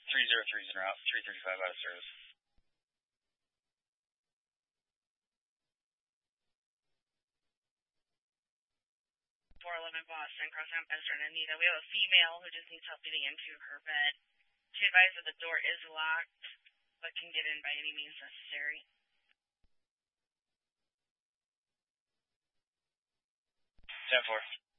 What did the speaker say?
303's en route, 335 out of service. 411 Boston, crossing on Esther and Anita. We have a female who just needs help getting into her bed. She advised that the door is locked, but can get in by any means necessary. 10-4.